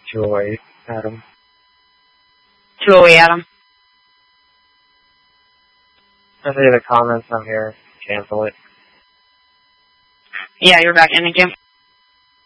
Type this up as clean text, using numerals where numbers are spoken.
208, Adam. 208, Adam. I see the comments on here. Cancel it. Yeah, you're back in again.